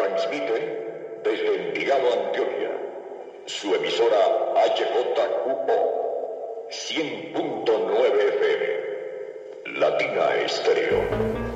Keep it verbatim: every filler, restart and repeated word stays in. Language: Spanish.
Transmite desde Envigado, Antioquia, su emisora H J Q O cien punto nueve F M, Latina Estéreo.